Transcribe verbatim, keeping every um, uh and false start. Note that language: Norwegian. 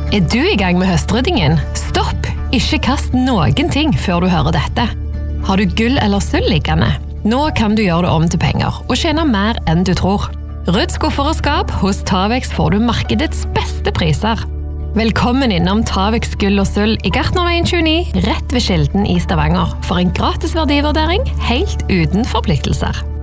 Er du i gang med høstryddingen? Stopp! Ikke kast noen ting før du hører dette. Har du gull eller sølv liggende? Nå kan du gjøre det om til penger og tjene mer enn du tror. Rydd skuffer og skap, hos Tavex får du markedets beste priser. Velkommen innom Tavex gull og sølv i Gartnerveien tjueni, rett ved Kilden i Stavanger, for en gratis verdivurdering helt uten forpliktelser.